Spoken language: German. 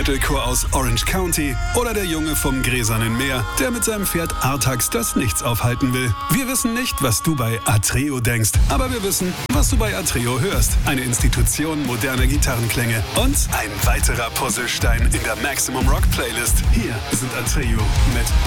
Metalcore aus Orange County oder der Junge vom Gräsernen Meer, der mit seinem Pferd Artax das Nichts aufhalten will. Wir wissen nicht, was du bei Atreo denkst, aber wir wissen, was du bei Atreo hörst. Eine Institution moderner Gitarrenklänge und ein weiterer Puzzlestein in der Maximum Rock Playlist. Hier sind Atreo mit